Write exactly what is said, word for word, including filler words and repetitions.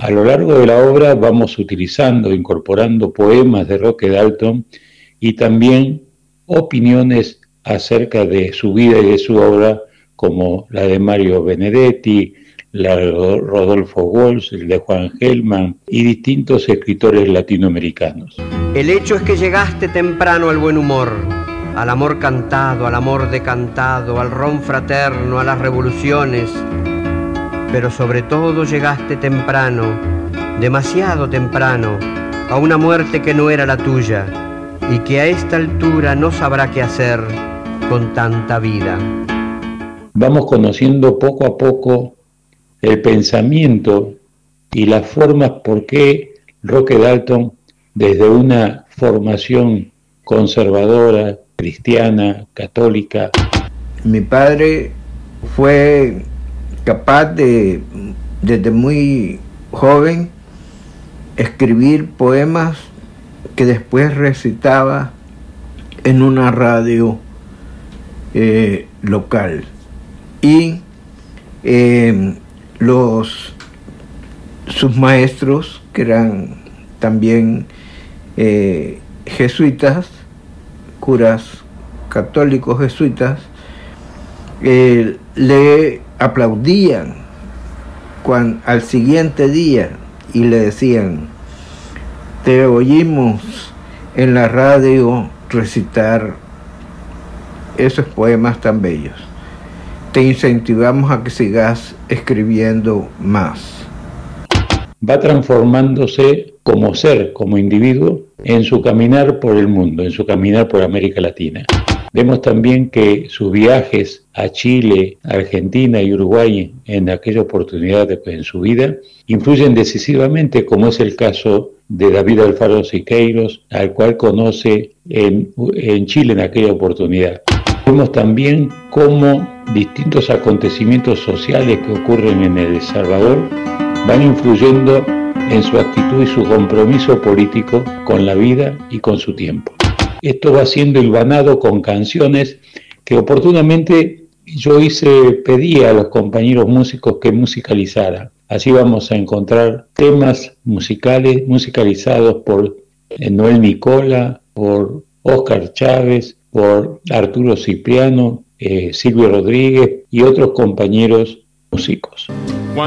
A lo largo de la obra vamos utilizando, incorporando poemas de Roque Dalton y también opiniones acerca de su vida y de su obra, como la de Mario Benedetti, la de Rodolfo Walsh, el de Juan Gelman y distintos escritores latinoamericanos. El hecho es que llegaste temprano al buen humor, al amor cantado, al amor decantado, al ron fraterno, a las revoluciones, pero sobre todo llegaste temprano, demasiado temprano, a una muerte que no era la tuya y que a esta altura no sabrá qué hacer con tanta vida. Vamos conociendo poco a poco el pensamiento y las formas por qué Roque Dalton, desde una formación conservadora, cristiana, católica. Mi padre fue capaz de, desde muy joven, escribir poemas que después recitaba en una radio eh, local. Y eh, los, sus maestros, que eran también eh, jesuitas, curas católicos jesuitas, eh, le aplaudían cuando, al siguiente día, y le decían: te oímos en la radio recitar esos poemas tan bellos, te incentivamos a que sigas escribiendo más. Va transformándose como ser, como individuo, en su caminar por el mundo, en su caminar por América Latina. Vemos también que sus viajes a Chile, Argentina y Uruguay en aquella oportunidad en su vida influyen decisivamente, como es el caso de David Alfaro Siqueiros, al cual conoce en, en Chile en aquella oportunidad. Vemos también cómo distintos acontecimientos sociales que ocurren en El Salvador van influyendo en su actitud y su compromiso político con la vida y con su tiempo. Esto va siendo hilvanado con canciones que oportunamente yo hice, pedí a los compañeros músicos que musicalizaran. Así vamos a encontrar temas musicales musicalizados por Noel Nicola, por Óscar Chávez, por Arturo Cipriano, eh, Silvio Rodríguez y otros compañeros músicos.